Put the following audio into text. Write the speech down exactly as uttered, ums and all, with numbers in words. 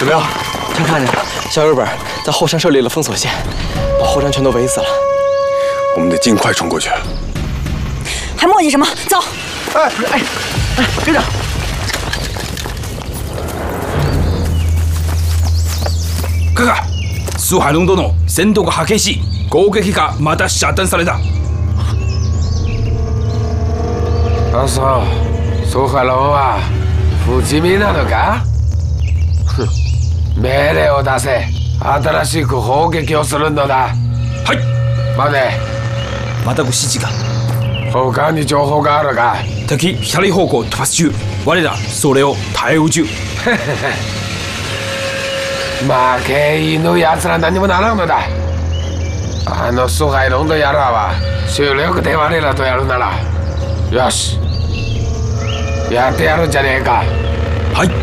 怎么样？ 看看着，小日本在后山设立了封锁线，把后山全都围死了。 我们得尽快冲过去。 还磨叽什么？走！ 哎哎哎，跟着！ カカ、スハロンドの戦闘が激しい。攻撃がまた遮断された。 あ、そう。スハロンは不死身なのか？命令を出せ。新しく砲撃をするのだ。 はい。 待て。 またご指示が。 他に情報があるか？ 敵左方向突発中。我らそれを耐え撃中。 負け犬奴ら何にもならんのだ。あのスハイロンド野郎は主力で我らとやるならよしやってやるんじゃねえか。 はい。